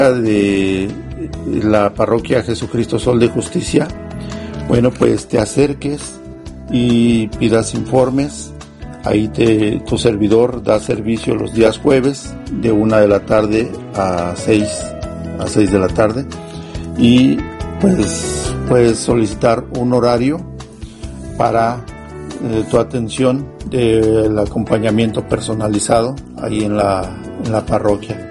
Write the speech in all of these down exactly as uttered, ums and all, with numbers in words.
de la parroquia Jesucristo Sol de Justicia, bueno, pues te acerques y pidas informes. Ahí te, tu servidor da servicio los días jueves de una de la tarde a seis, a seis de la tarde, y pues puedes solicitar un horario para eh, tu atención del acompañamiento personalizado ahí en la, en la parroquia.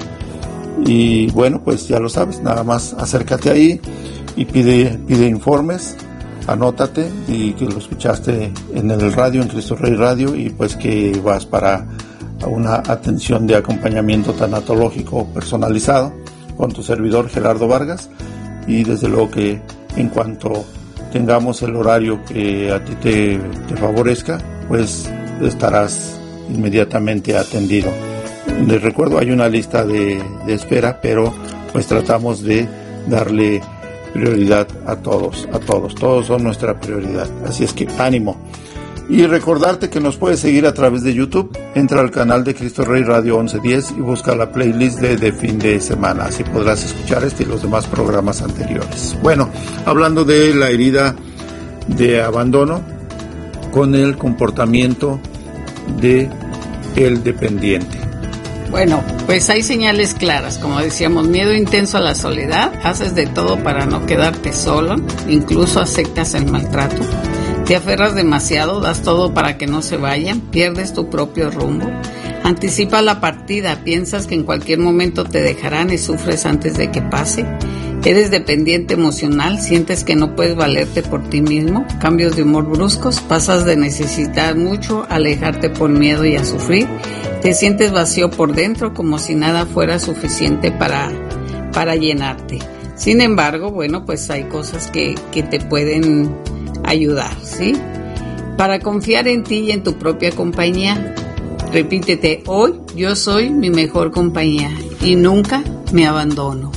Y bueno, pues ya lo sabes, nada más acércate ahí y pide, pide informes, anótate y que lo escuchaste en el radio, en Cristo Rey Radio, y pues que vas para una atención de acompañamiento tanatológico personalizado con tu servidor Gerardo Vargas. Y desde luego que en cuanto tengamos el horario que a ti te, te favorezca, pues estarás inmediatamente atendido. Les recuerdo, hay una lista de, de espera, pero pues tratamos de darle prioridad a todos, a todos, todos son nuestra prioridad, así es que ánimo. Y recordarte que nos puedes seguir a través de YouTube. Entra al canal de Cristo Rey Radio once diez y busca la playlist de, de fin de semana, así podrás escuchar este y los demás programas anteriores. Bueno, hablando de la herida de abandono con el comportamiento de el dependiente. Bueno, pues hay señales claras, como decíamos, miedo intenso a la soledad, haces de todo para no quedarte solo, incluso aceptas el maltrato, te aferras demasiado, das todo para que no se vayan, pierdes tu propio rumbo, anticipas la partida, piensas que en cualquier momento te dejarán y sufres antes de que pase, eres dependiente emocional, sientes que no puedes valerte por ti mismo, cambios de humor bruscos, pasas de necesitar mucho a alejarte por miedo y a sufrir, te sientes vacío por dentro como si nada fuera suficiente para, para llenarte. Sin embargo, bueno, pues hay cosas que, que te pueden ayudar, ¿sí? Para confiar en ti y en tu propia compañía, repítete, hoy yo soy mi mejor compañía y nunca me abandono.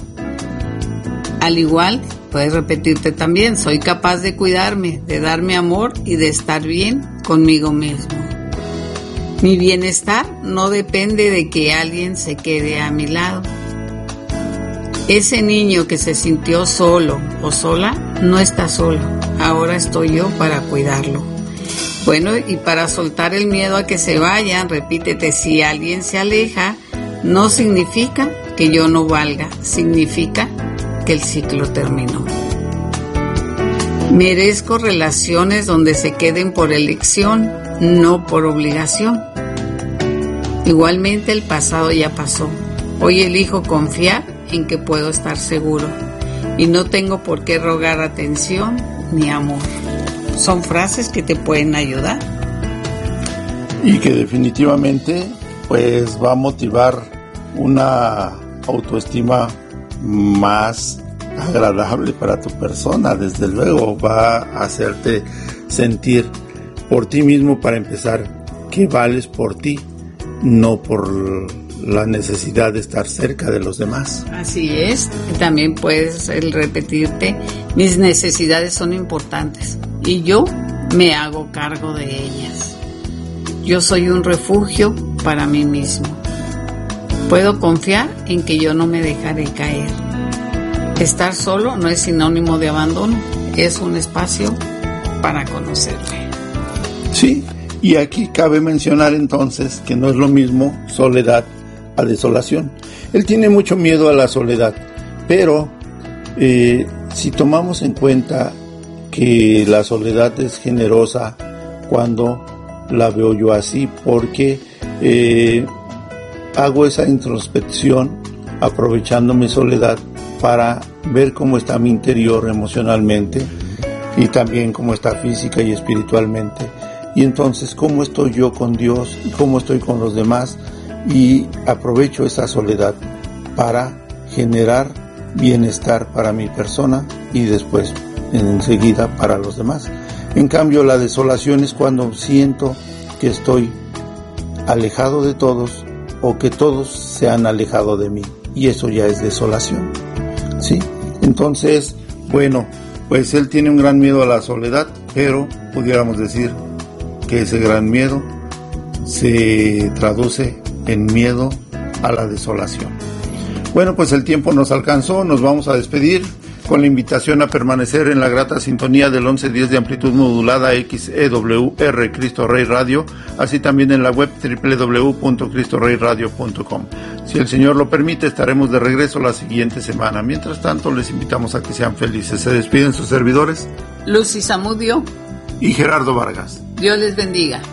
Al igual, puedes repetirte también, soy capaz de cuidarme, de darme amor y de estar bien conmigo mismo. Mi bienestar no depende de que alguien se quede a mi lado. Ese niño que se sintió solo o sola no está solo. Ahora estoy yo para cuidarlo. Bueno, y para soltar el miedo a que se vayan, repítete, si alguien se aleja, no significa que yo no valga, significa que el ciclo terminó. Merezco relaciones donde se queden por elección, no por obligación. Igualmente el pasado ya pasó. Hoy elijo confiar en que puedo estar seguro y no tengo por qué rogar atención ni amor. Son frases que te pueden ayudar. Y que definitivamente pues va a motivar una autoestima más agradable para tu persona. Desde luego va a hacerte sentir por ti mismo, para empezar, que vales por ti, no por la necesidad de estar cerca de los demás. Así es. También puedes el repetirte, mis necesidades son importantes y yo me hago cargo de ellas. Yo soy un refugio para mí mismo. Puedo confiar en que yo no me dejaré caer. Estar solo no es sinónimo de abandono, es un espacio para conocerme. Sí, y aquí cabe mencionar entonces que no es lo mismo soledad a desolación. Él tiene mucho miedo a la soledad, pero eh, si tomamos en cuenta que la soledad es generosa cuando la veo yo así, porque eh, hago esa introspección aprovechando mi soledad para ver cómo está mi interior emocionalmente y también cómo está física y espiritualmente. Y entonces cómo estoy yo con Dios y cómo estoy con los demás, y aprovecho esa soledad para generar bienestar para mi persona y después enseguida para los demás. En cambio, la desolación es cuando siento que estoy alejado de todos o que todos se han alejado de mí, y eso ya es desolación, ¿sí? Entonces, bueno, pues él tiene un gran miedo a la soledad, pero pudiéramos decir que ese gran miedo se traduce en miedo a la desolación. Bueno, pues el tiempo nos alcanzó, nos vamos a despedir con la invitación a permanecer en la grata sintonía del once diez de amplitud modulada X E W R Cristo Rey Radio, así también en la web doble u doble u doble u punto cristo rey radio punto com. Si el Señor lo permite, estaremos de regreso la siguiente semana. Mientras tanto, les invitamos a que sean felices. Se despiden sus servidores Lucy Zamudio y Gerardo Vargas. Dios les bendiga.